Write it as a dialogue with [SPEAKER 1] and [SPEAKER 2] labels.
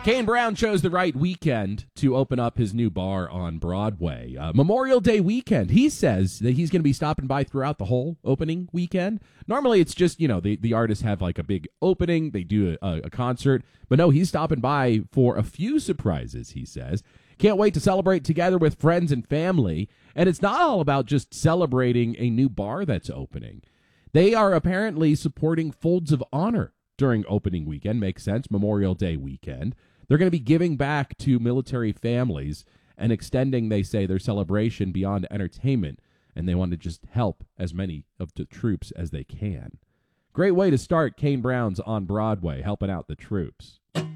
[SPEAKER 1] Kane Brown chose the right weekend to open up his new bar on Broadway. Memorial Day weekend. He says that he's going to be stopping by throughout the whole opening weekend. Normally it's just, the artists have like a big opening. They do a concert. But no, he's stopping by for a few surprises, he says. Can't wait to celebrate together with friends and family. And it's not all about just celebrating a new bar that's opening. They are apparently supporting Folds of Honor during opening weekend. Makes sense. Memorial Day weekend. They're going to be giving back to military families and extending, they say, their celebration beyond entertainment, and they want to just help as many of the troops as they can. Great way to start Kane Brown's on Broadway, helping out the troops.